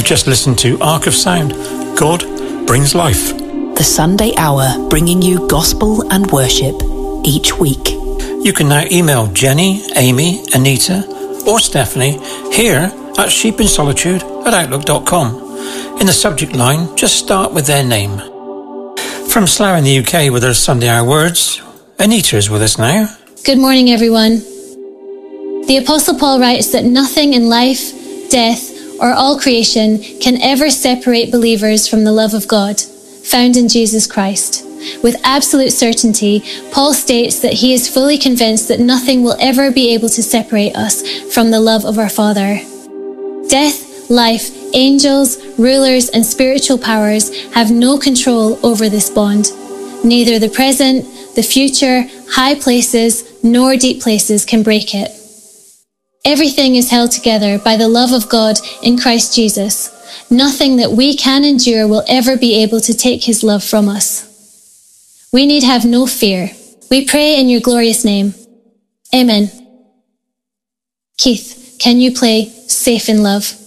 just listened to Ark of Sound. God brings life. The Sunday Hour, bringing you gospel and worship each week. You can now email Jenny, Amy, Anita, or Stephanie here at sheepinsolitude@outlook.com. In the subject line, just start with their name. From Slough in the UK with her Sunday Hour words, Anita is with us now. Good morning, everyone. The Apostle Paul writes that nothing in life, death, or all creation can ever separate believers from the love of God, found in Jesus Christ. With absolute certainty, Paul states that he is fully convinced that nothing will ever be able to separate us from the love of our Father. Death, life, angels, rulers, and spiritual powers have no control over this bond. Neither the present, the future, high places, nor deep places can break it. Everything is held together by the love of God in Christ Jesus. Nothing that we can endure will ever be able to take his love from us. We need have no fear. We pray in your glorious name. Amen. Keith, can you play Safe in Love?